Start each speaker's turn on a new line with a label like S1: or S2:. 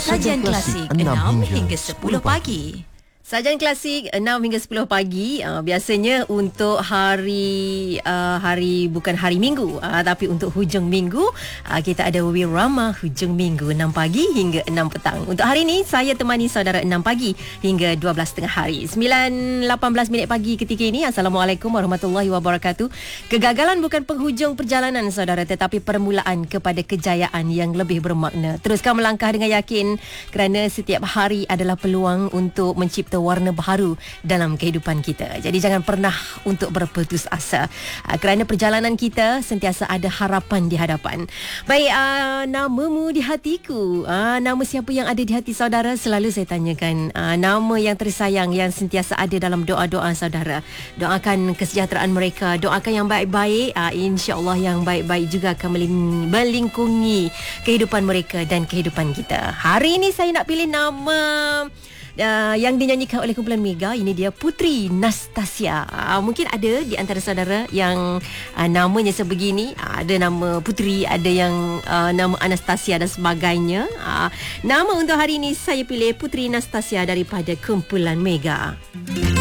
S1: Sajian klasik 6 hingga 10 pagi.
S2: Sajian klasik 6 hingga 10 pagi. Biasanya untuk hari bukan hari Minggu, tapi untuk hujung minggu, kita ada Wirama hujung minggu 6 pagi hingga 6 petang. Untuk hari ini saya temani saudara 6 pagi hingga 12.30 hari. 9.18 minit pagi ketika ini. Assalamualaikum warahmatullahi wabarakatuh. Kegagalan bukan penghujung perjalanan saudara, tetapi permulaan kepada kejayaan yang lebih bermakna. Teruskan melangkah dengan yakin kerana setiap hari adalah peluang untuk mencipta warna baharu dalam kehidupan kita. Jadi jangan pernah untuk berputus asa, kerana perjalanan kita sentiasa ada harapan di hadapan. Baik, namamu di hatiku, nama siapa yang ada di hati saudara? Selalu saya tanyakan, nama yang tersayang yang sentiasa ada dalam doa-doa saudara. Doakan kesejahteraan mereka, doakan yang baik-baik, insya-Allah yang baik-baik juga akan melingkungi kehidupan mereka dan kehidupan kita. Hari ini saya nak pilih nama yang dinyanyikan oleh kumpulan Mega. Ini dia Putri Nastasia. Mungkin ada di antara saudara yang namanya sebegini, ada nama Putri, ada yang nama Anastasia dan sebagainya. Nama untuk hari ini saya pilih Putri Nastasia daripada kumpulan Mega.